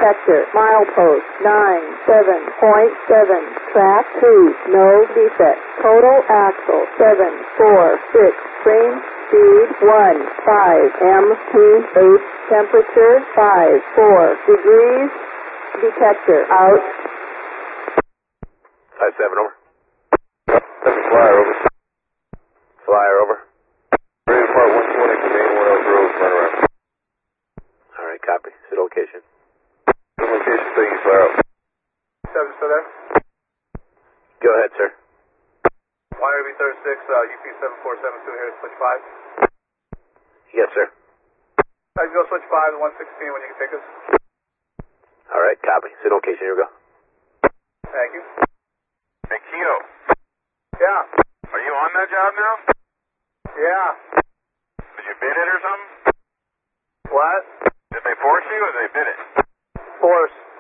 detector. Milepost 97.7. Track 2, no defect. Total axle 746. Frame speed 15 mph. Temperature 54 degrees. Detector out. 57 over. Flyer over. Flyer over. Ready to part 120, main 1 Oak Road, run around. Alright, copy. Sit location. Sit location, thingy, flyer up. 7 still there? Go ahead, sir. Wire B36, UP 7472 here, switch 5. Yes, sir. I can go switch 5 to 116 when you can take us. Alright, copy. Sit location, here we go. Thank you. Hey, Keto, Yeah. are you on that job now? Yeah. Did you bid it or something? What? Did they force you or did they bid it? Force.